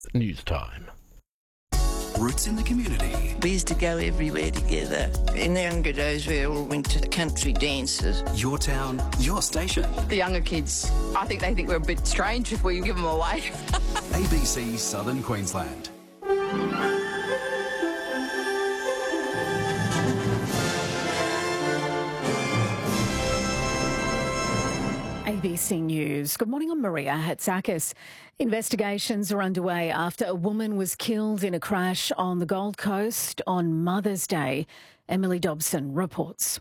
News Time. Roots in the community. We used to go everywhere together. In the younger days, we all went to country dances. Your town, your station. The younger kids, I think they think we're a bit strange if we give them away. ABC Southern Queensland. ABC News. Good morning, I'm Maria Hatzakis. Investigations are underway after a woman was killed in a crash on the Gold Coast on Mother's Day. Emily Dobson reports.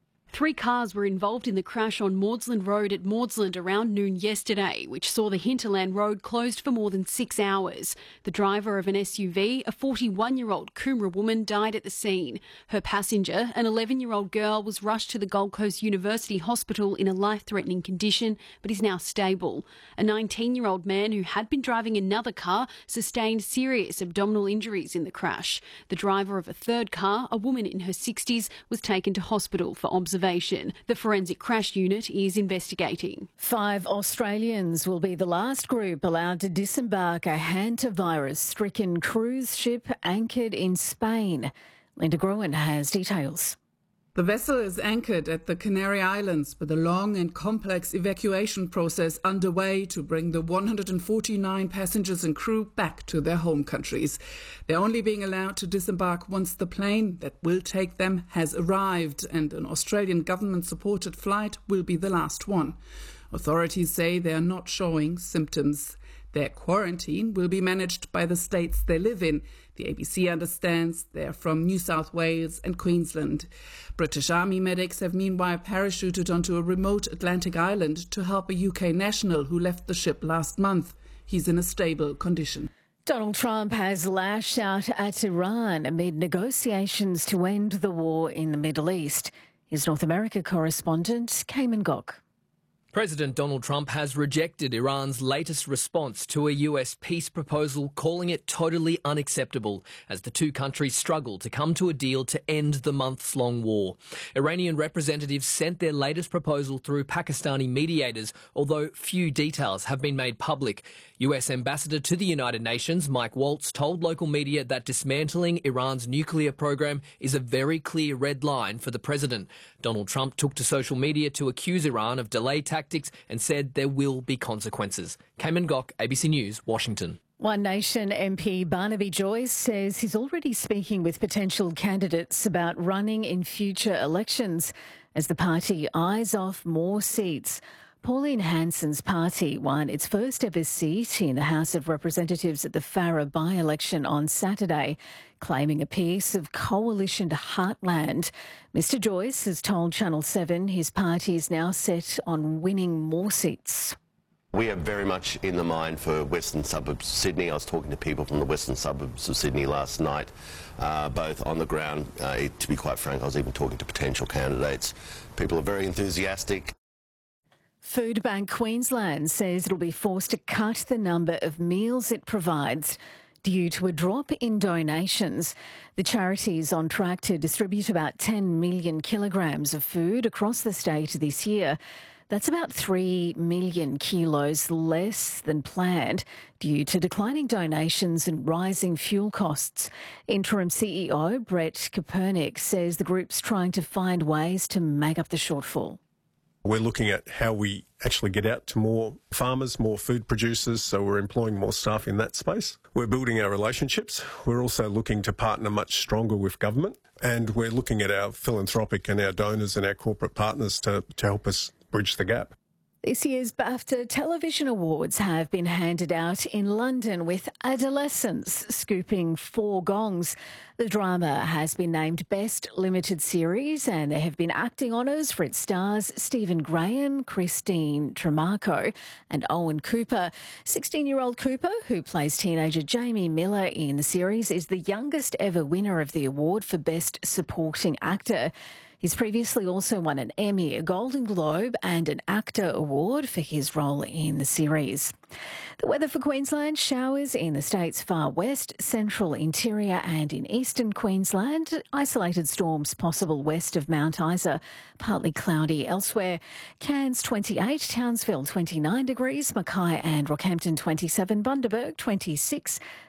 3 cars were involved in the crash on Maudsley Road at Maudsley around noon yesterday, which saw the Hinterland Road closed for more than 6 hours. The driver of an SUV, a 41-year-old Coomera woman, died at the scene. Her passenger, an 11-year-old girl, was rushed to the Gold Coast University Hospital in a life-threatening condition, but is now stable. A 19-year-old man who had been driving another car sustained serious abdominal injuries in the crash. The driver of a third car, a woman in her 60s, was taken to hospital for observation. The Forensic Crash Unit is investigating. 5 Australians will be the last group allowed to disembark a hantavirus-stricken cruise ship anchored in Spain. Linda Gruen has details. The vessel is anchored at the Canary Islands with a long and complex evacuation process underway to bring the 149 passengers and crew back to their home countries. They're only being allowed to disembark once the plane that will take them has arrived, and an Australian government-supported flight will be the last one. Authorities say they are not showing symptoms. Their quarantine will be managed by the states they live in. The ABC understands they're from New South Wales and Queensland. British Army medics have meanwhile parachuted onto a remote Atlantic island to help a UK national who left the ship last month. He's in a stable condition. Donald Trump has lashed out at Iran amid negotiations to end the war in the Middle East. His North America correspondent, Cayman Gok. President Donald Trump has rejected Iran's latest response to a US peace proposal, calling it totally unacceptable as the two countries struggle to come to a deal to end the months-long war. Iranian representatives sent their latest proposal through Pakistani mediators, although few details have been made public. US Ambassador to the United Nations, Mike Waltz, told local media that dismantling Iran's nuclear program is a very clear red line for the president. Donald Trump took to social media to accuse Iran of delay tactics and said there will be consequences. Cayman Gok, ABC News, Washington. One Nation MP Barnaby Joyce says he's already speaking with potential candidates about running in future elections as the party eyes off more seats. Pauline Hanson's party won its first ever seat in the House of Representatives at the Farrer by-election on Saturday, claiming a piece of coalition heartland. Mr Joyce has told Channel 7 his party is now set on winning more seats. We are very much in the mind for western suburbs of Sydney. I was talking to people from the western suburbs of Sydney last night, both on the ground. To be quite frank, I was even talking to potential candidates. People are very enthusiastic. Foodbank Queensland says it'll be forced to cut the number of meals it provides due to a drop in donations. The charity is on track to distribute about 10 million kilograms of food across the state this year. That's about 3 million kilos less than planned due to declining donations and rising fuel costs. Interim CEO Brett Kopernik says the group's trying to find ways to make up the shortfall. We're looking at how we actually get out to more farmers, more food producers, so we're employing more staff in that space. We're building our relationships. We're also looking to partner much stronger with government, and we're looking at our philanthropic and our donors and our corporate partners to help us bridge the gap. This year's BAFTA Television Awards have been handed out in London, with Adolescence scooping 4 gongs. The drama has been named Best Limited Series, and there have been acting honours for its stars Stephen Graham, Christine Tremarco and Owen Cooper. 16-year-old Cooper, who plays teenager Jamie Miller in the series, is the youngest ever winner of the award for Best Supporting Actor. He's previously also won an Emmy, a Golden Globe and an ACTA award for his role in the series. The weather for Queensland: showers in the state's far west, central interior and in eastern Queensland. Isolated storms possible west of Mount Isa. Partly cloudy elsewhere. Cairns 28, Townsville 29 degrees, Mackay and Rockhampton 27, Bundaberg 26,